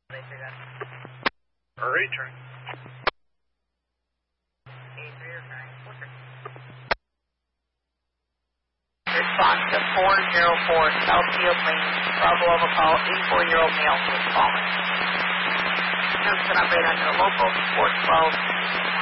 Return. Response to 404 Southfield Lane, Bravo of a call, 84-year-old male who was fallen. Notes that operate under the local 412